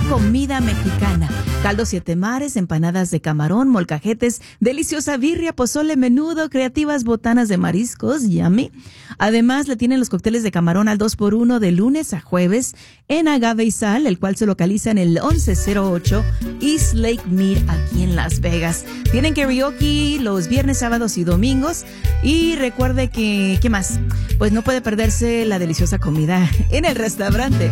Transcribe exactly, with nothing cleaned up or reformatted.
comida mexicana. Caldo siete mares, empanadas de camarón, molcajetes, deliciosa birria, pozole, menudo, creativas botanas de mariscos, yummy. Además, le tienen los cócteles de camarón al dos por uno de lunes a jueves en Agave y Sal, el cual se localiza en el once cero ocho East Lake Mead, aquí en Las Vegas. Tienen karaoke los viernes, sábados y domingos. Y recuerde que, ¿qué más? Pues no puede perderse la deliciosa comida en el restaurante